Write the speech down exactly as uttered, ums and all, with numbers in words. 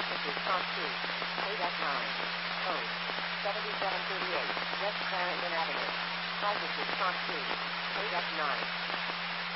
This is Fox two, eight F nine, code seventy-seven thirty-eight, West Clarendon Avenue. Hi, this is Fox two, eight F nine.